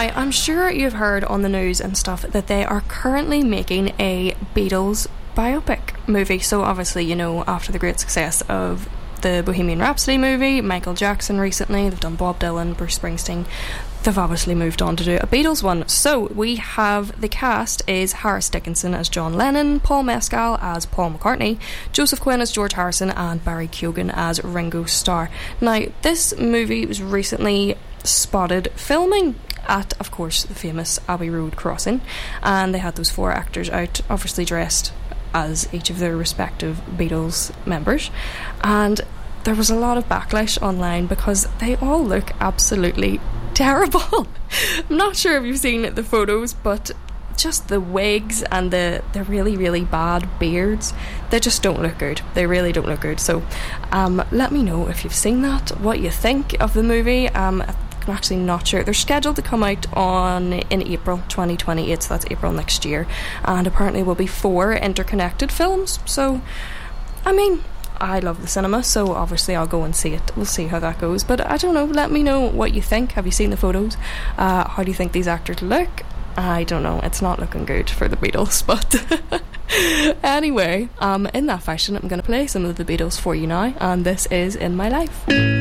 Now, I'm sure you've heard on the news and stuff that they are currently making a Beatles biopic movie. So obviously, you know, after the great success of the Bohemian Rhapsody movie, Michael Jackson recently, they've done Bob Dylan, Bruce Springsteen, they've obviously moved on to do a Beatles one. So we have, the cast is Harris Dickinson as John Lennon, Paul Mescal as Paul McCartney, Joseph Quinn as George Harrison, and Barry Keoghan as Ringo Starr. Now, this movie was recently spotted filming at, of course, the famous Abbey Road crossing, and they had those 4 actors out, obviously dressed as each of their respective Beatles members, and there was a lot of backlash online because they all look absolutely terrible. I'm not sure if you've seen the photos, but just the wigs and the really, really bad beards, they just don't look good. They really don't look good. So let me know if you've seen that, what you think of the movie. I'm actually not sure. They're scheduled to come out in April 2028, so that's April next year, and apparently will be 4 interconnected films. So I mean, I love the cinema, so obviously I'll go and see it. We'll see how that goes, but I don't know, let me know what you think. Have you seen the photos? How do you think these actors look? I don't know, it's not looking good for the Beatles, but anyway, in that fashion, I'm going to play some of the Beatles for you now, and this is In My Life.